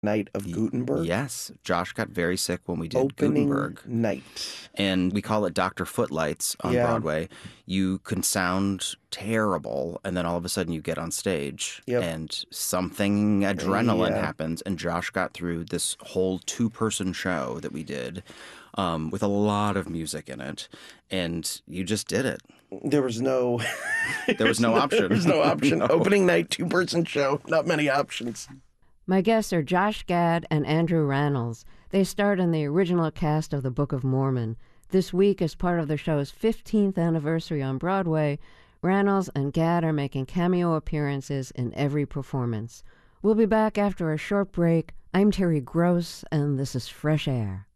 Night of Gutenberg. Yes, Josh got very sick when we did Opening Gutenberg. night. And we call it Dr. Footlights on Yeah. Broadway. You can sound terrible, and then all of a sudden you get on stage, Yep. and something adrenaline Yeah. happens, and Josh got through this whole two-person show that we did with a lot of music in it, and you just did it. There was no There was no option. There was no option. No. Opening night, two-person show, not many options. My guests are Josh Gad and Andrew Rannells. They starred in the original cast of The Book of Mormon. This week, as part of the show's 15th anniversary on Broadway, Rannells and Gad are making cameo appearances in every performance. We'll be back after a short break. I'm Terry Gross, and this is Fresh Air.